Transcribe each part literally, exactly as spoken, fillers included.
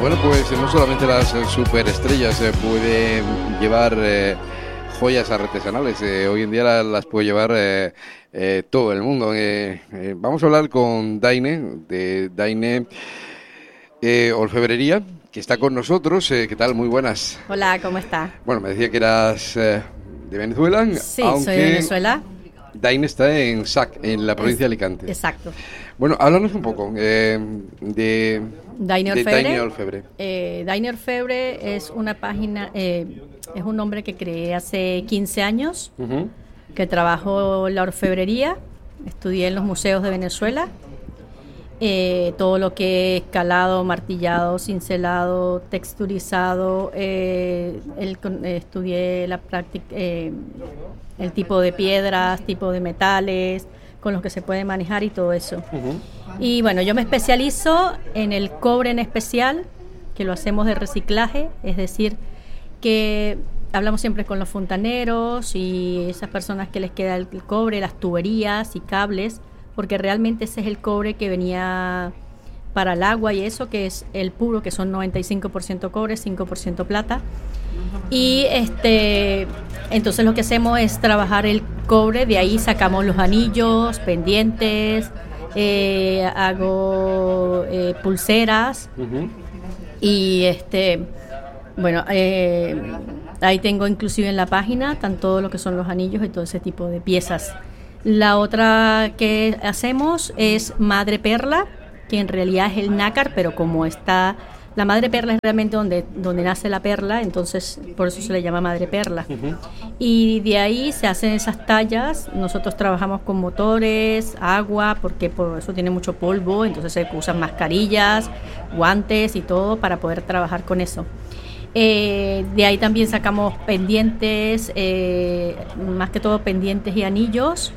Bueno, pues no solamente las eh, superestrellas eh, pueden llevar eh, joyas artesanales, eh, hoy en día la- las puede llevar eh, eh, todo el mundo. Eh, eh, vamos a hablar con Daine, de Daine eh, Orfebrería, que está con nosotros. Eh, ¿qué tal? Muy buenas. Hola, ¿cómo está? Bueno, me decía que eras eh, de Venezuela, Sí, aunque soy de Venezuela. Daine está en Sac, en la provincia Es- de Alicante. Exacto. Bueno, háblanos un poco eh, de, Daine de Orfebre. Daine Orfebre. Eh, Daine Orfebre es una página, eh, es un nombre que creé hace quince años, Ujú. que trabajo la orfebrería, estudié en los museos de Venezuela, eh, todo lo que es calado, martillado, cincelado, texturizado, eh, el con- eh, estudié la práctica, eh, el tipo de piedras, tipo de metales, con los que se puede manejar y todo eso. Ujú. Y bueno, yo me especializo en el cobre en especial, que lo hacemos de reciclaje, es decir, que hablamos siempre con los fontaneros y esas personas que les queda el cobre, las tuberías y cables, porque realmente ese es el cobre que venía para el agua y eso, que es el puro, que son noventa y cinco por ciento cobre, cinco por ciento plata. Y este, entonces lo que hacemos es trabajar el cobre, de ahí sacamos los anillos, pendientes, eh, hago eh, pulseras Ujú. y este, bueno, eh, ahí tengo inclusive en la página están todo lo que son los anillos y todo ese tipo de piezas. La otra que hacemos es madre perla, que en realidad es el nácar, pero como está, la madre perla es realmente donde, donde nace la perla, entonces por eso se le llama madre perla. Ujú. Y de ahí se hacen esas tallas. Nosotros trabajamos con motores, agua, porque por eso tiene mucho polvo, entonces se usan mascarillas, guantes y todo para poder trabajar con eso. Eh, de ahí también sacamos pendientes, eh, más que todo pendientes y anillos,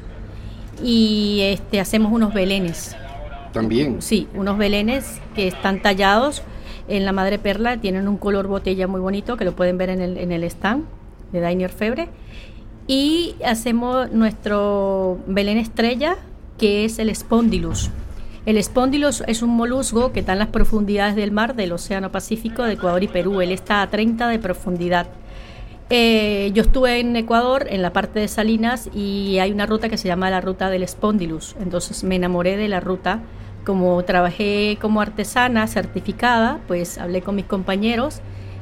y este, hacemos unos belenes. También. Sí, unos belenes que están tallados en la madre perla, tienen un color botella muy bonito, que lo pueden ver en el, en el stand de Daine Orfebre. Y hacemos nuestro belén estrella, que es el Spondylus. El Spondylus es un molusco que está en las profundidades del mar del Océano Pacífico de Ecuador y Perú. Él está a treinta de profundidad. Eh, yo estuve en Ecuador, en la parte de Salinas, y hay una ruta que se llama la ruta del Spondylus. Entonces me enamoré de la ruta. Como trabajé como artesana certificada, pues hablé con mis compañeros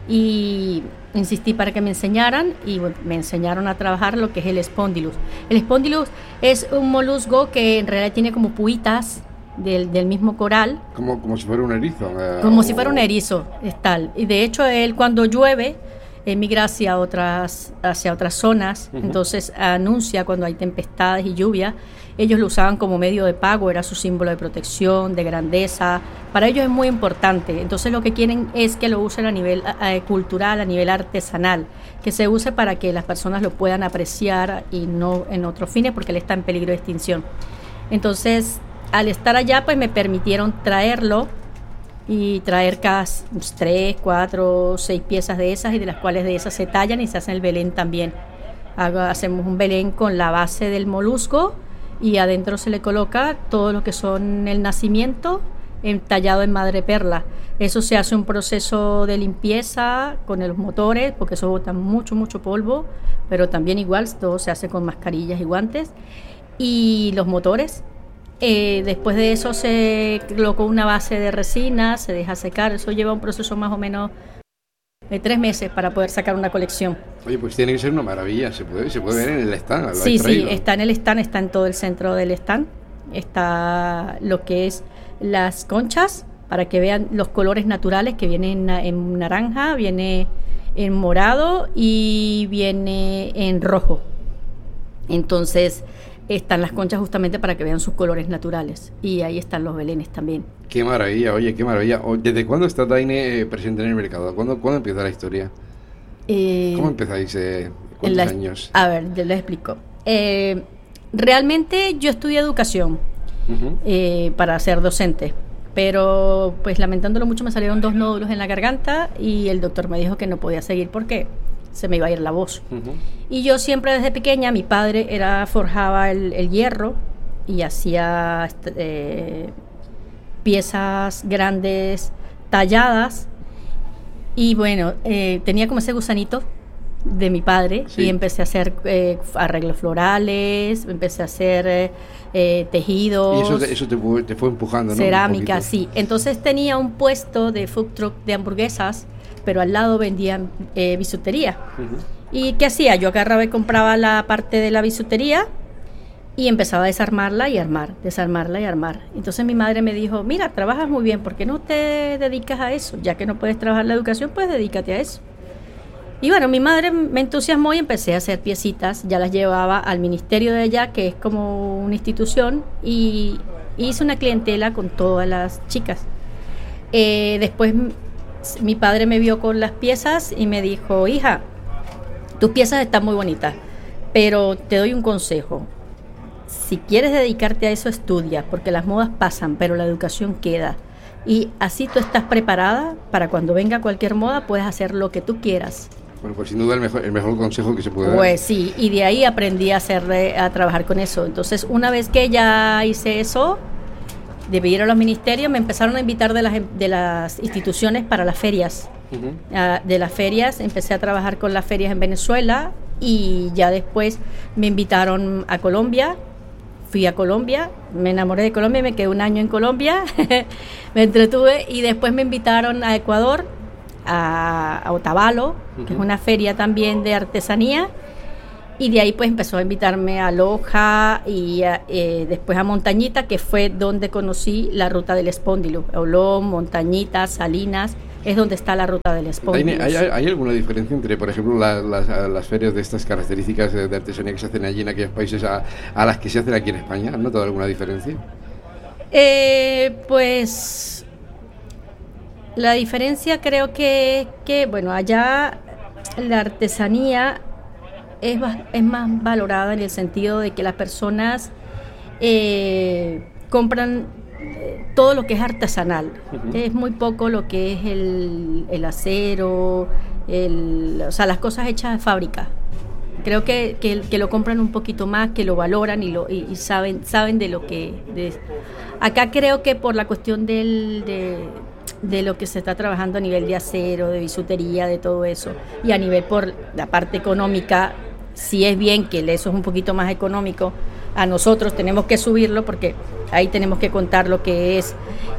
y insistí para que me enseñaran, y bueno, me enseñaron a trabajar lo que es el Spondylus. El Spondylus es un molusco que en realidad tiene como puitas del, del mismo coral, Como, como si fuera un erizo. eh, como o- si fuera un erizo, es tal. Y de hecho él cuando llueve emigra hacia otras, hacia otras zonas, Ujú. entonces anuncia cuando hay tempestades y lluvia. Ellos lo usaban como medio de pago, era su símbolo de protección, de grandeza. Para ellos es muy importante. Entonces lo que quieren es que lo usen a nivel eh, cultural, a nivel artesanal, que se use para que las personas lo puedan apreciar y no en otros fines, porque él está en peligro de extinción. Entonces, al estar allá, pues me permitieron traerlo y traer cada tres, cuatro, seis piezas de esas, y de las cuales de esas se tallan y se hace el belén también. Hago- hacemos un belén con la base del molusco y adentro se le coloca todo lo que son el nacimiento en- tallado en madre perla. Eso se hace un proceso de limpieza con los motores, porque eso bota mucho, mucho polvo, pero también igual todo se hace con mascarillas y guantes. Y los motores. Eh, después de eso se colocó una base de resina, se deja secar. Eso lleva un proceso más o menos de tres meses para poder sacar una colección. Oye, pues tiene que ser una maravilla. Se puede, se puede ver en el stand. lo Sí, habéis sí, traído. está en el stand, está en todo el centro del stand. Está lo que es las conchas, para que vean los colores naturales, que viene en, na- en naranja, viene en morado y viene en rojo. Entonces están las conchas justamente para que vean sus colores naturales. Y ahí están los belenes también. Qué maravilla, oye, qué maravilla. O- ¿Desde cuándo está Daine eh, presente en el mercado? ¿Cuándo, ¿cuándo empieza la historia? Eh, ¿Cómo empezáis? Eh, en ¿Cuántos la- años? A ver, yo les explico. Eh, realmente yo estudié educación Ujú. eh, para ser docente, pero pues lamentándolo mucho me salieron dos nódulos en la garganta y el doctor me dijo que no podía seguir porque se me iba a ir la voz. Ujú. Y yo siempre desde pequeña, mi padre era forjaba el, el hierro y hacía este, eh, piezas grandes talladas, Y bueno, eh, tenía como ese gusanito de mi padre, sí. Y empecé a hacer eh, arreglos florales, empecé a hacer eh, eh, tejidos. Y eso, te, eso te, te fue empujando, ¿no? Cerámica, sí. Entonces tenía un puesto de food truck de hamburguesas, pero al lado vendían eh, bisutería. Uh-huh. ¿Y qué hacía? Yo agarraba y compraba la parte de la bisutería y empezaba a desarmarla y armar, desarmarla y armar. Entonces mi madre me dijo, mira, trabajas muy bien, ¿por qué no te dedicas a eso? Ya que no puedes trabajar la educación, pues dedícate a eso. Y bueno, mi madre me entusiasmó y empecé a hacer piecitas, ya las llevaba al ministerio de allá, que es como una institución, y hice una clientela con todas las chicas. Eh, después mi padre me vio con las piezas y me dijo, hija, tus piezas están muy bonitas, pero te doy un consejo. Si quieres dedicarte a eso, estudia, porque las modas pasan, pero la educación queda. Y así tú estás preparada para cuando venga cualquier moda, puedes hacer lo que tú quieras. Bueno, pues sin duda el mejor, el mejor consejo que se puede dar. Pues sí, y de ahí aprendí a, hacer, a trabajar con eso. Entonces, una vez que ya hice eso, de ir a los ministerios, me empezaron a invitar de las, de las instituciones para las ferias. Uh-huh. Uh, de las ferias, empecé a trabajar con las ferias en Venezuela y ya después me invitaron a Colombia. Fui a Colombia, me enamoré de Colombia, me quedé un año en Colombia, me entretuve y después me invitaron a Ecuador, a, a Otavalo, uh-huh. que es una feria también de artesanía, y de ahí pues empezó a invitarme a Loja y a, eh, después a Montañita, que fue donde conocí la ruta del espóndilo. Olón, Montañita, Salinas, es donde está la ruta del espóndilo. ¿Hay, hay, ¿Hay alguna diferencia entre, por ejemplo, la, las, las ferias de estas características de, de artesanía que se hacen allí en aquellos países a, a las que se hacen aquí en España? ¿Has notado alguna diferencia? Eh, pues la diferencia creo que, que, bueno, allá la artesanía es, es más valorada en el sentido de que las personas eh, compran todo lo que es artesanal. Uh-huh. Es muy poco lo que es el, el acero, el, o sea, las cosas hechas de fábrica. Creo que, que, que lo compran un poquito más, que lo valoran y, lo, y, y saben, saben de lo que... De, acá creo que por la cuestión del, de, de lo que se está trabajando a nivel de acero, de bisutería, de todo eso, y a nivel por la parte económica, sí es bien que eso es un poquito más económico. A nosotros tenemos que subirlo porque ahí tenemos que contar lo que es,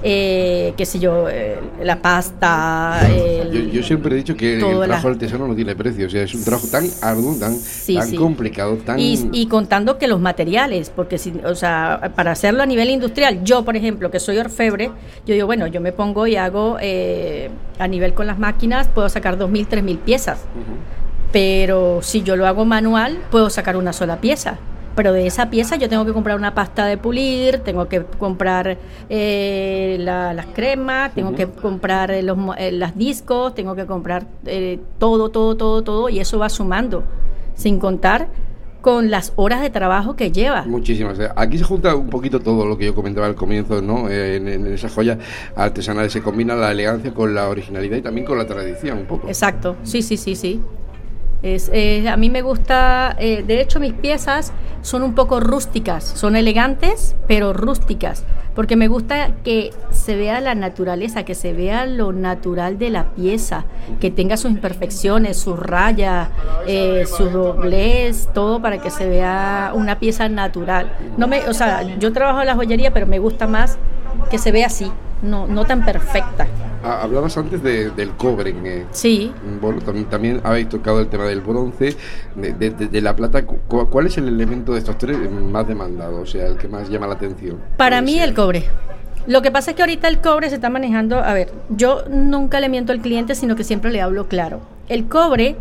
eh, qué sé yo, eh, la pasta. El, yo, yo siempre he dicho que el trabajo la... artesano no tiene precio, o sea, es un trabajo tan arduo, tan, sí, tan sí. complicado, tan... Y, y contando que los materiales, porque si, o sea, para hacerlo a nivel industrial, yo por ejemplo, que soy orfebre, yo digo, bueno, yo me pongo y hago eh, a nivel con las máquinas, puedo sacar dos mil, tres mil piezas, uh-huh. Pero si yo lo hago manual, puedo sacar una sola pieza. Pero de esa pieza yo tengo que comprar una pasta de pulir, tengo que comprar eh, la, las cremas, tengo uh-huh. que comprar eh, los eh, las discos, tengo que comprar eh, todo, todo, todo, todo, y eso va sumando, sin contar con las horas de trabajo que lleva. Muchísimas. Aquí se junta un poquito todo lo que yo comentaba al comienzo, ¿no? En, en esas joyas artesanales se combina la elegancia con la originalidad y también con la tradición un poco. Exacto, sí, sí, sí, sí. Es, eh, a mí me gusta, eh, de hecho mis piezas son un poco rústicas, son elegantes pero rústicas, porque me gusta que se vea la naturaleza, que se vea lo natural de la pieza, que tenga sus imperfecciones, sus rayas, eh, sus doblez, todo para que se vea una pieza natural. No me, o sea, yo trabajo en la joyería, pero me gusta más que se vea así, no, no tan perfecta. Ah, hablabas antes de, del cobre. Eh. Sí. Bueno, también, también habéis tocado el tema del bronce, de, de, de, de la plata. ¿Cuál es el elemento de estos tres más demandado? O sea, el que más llama la atención. Para mí el cobre. Lo que pasa es que ahorita el cobre se está manejando, a ver, yo nunca le miento al cliente, sino que siempre le hablo claro. El cobre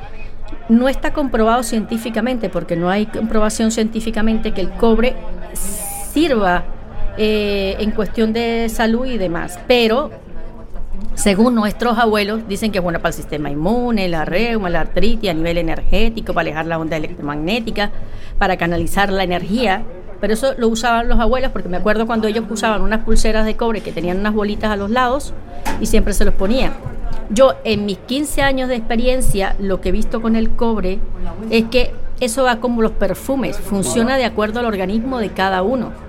no está comprobado científicamente, porque no hay comprobación científicamente que el cobre sirva eh, en cuestión de salud y demás, pero según nuestros abuelos, dicen que es bueno para el sistema inmune, la reuma, la artritis, a nivel energético, para alejar la onda electromagnética, para canalizar la energía. Pero eso lo usaban los abuelos, porque me acuerdo cuando ellos usaban unas pulseras de cobre que tenían unas bolitas a los lados y siempre se los ponían. Yo, en mis quince años de experiencia, lo que he visto con el cobre es que eso va como los perfumes, funciona de acuerdo al organismo de cada uno.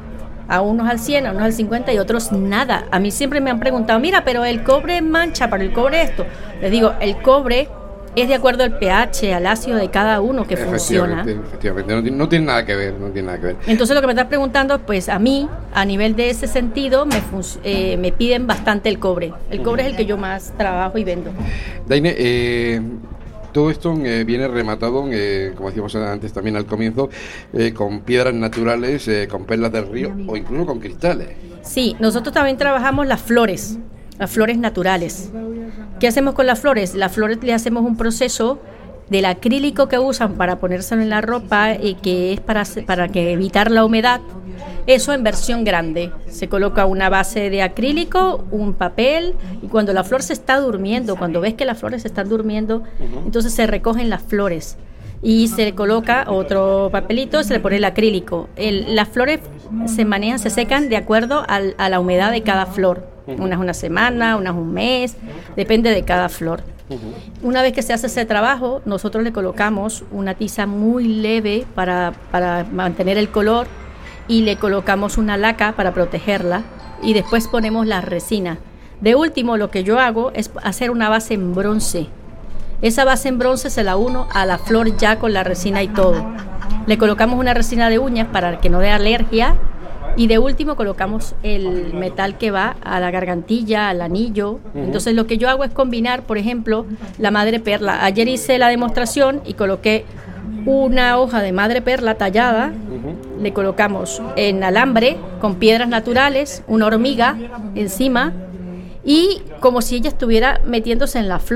A unos al cien, a unos al cincuenta y otros nada. A mí siempre me han preguntado, mira, pero el cobre mancha, para el cobre esto. Les digo, el cobre es de acuerdo al pH, al ácido de cada uno que funciona. Efectivamente, no, no tiene nada que ver, no tiene nada que ver. Entonces lo que me estás preguntando, pues a mí, a nivel de ese sentido, me, eh, me piden bastante el cobre. El cobre uh-huh. es el que yo más trabajo y vendo. Daine, eh, todo esto eh, viene rematado, eh, como decíamos antes también al comienzo, eh, con piedras naturales, eh, con perlas del río o incluso con cristales. Sí, nosotros también trabajamos las flores. Las flores naturales. ¿Qué hacemos con las flores? Las flores le hacemos un proceso del acrílico que usan para ponérselo en la ropa y que es para, para que evitar la humedad. Eso en versión grande. Se coloca una base de acrílico, un papel, y cuando la flor se está durmiendo, cuando ves que las flores se están durmiendo, uh-huh. entonces se recogen las flores y se le coloca otro papelito, se le pone el acrílico. El, las flores se manejan, se secan de acuerdo al, a la humedad de cada flor. Unas una semana, unas un mes, depende de cada flor. Uh-huh. Una vez que se hace ese trabajo, nosotros le colocamos una tiza muy leve para, para mantener el color y le colocamos una laca para protegerla y después ponemos la resina. De último, lo que yo hago es hacer una base en bronce. Esa base en bronce se la uno a la flor ya con la resina y todo. Le colocamos una resina de uñas para que no dé alergia. Y de último colocamos el metal que va a la gargantilla, al anillo. Uh-huh. Entonces lo que yo hago es combinar, por ejemplo, la madre perla. Ayer hice la demostración y coloqué una hoja de madre perla tallada. Uh-huh. Le colocamos en alambre con piedras naturales, una hormiga encima y como si ella estuviera metiéndose en la flor.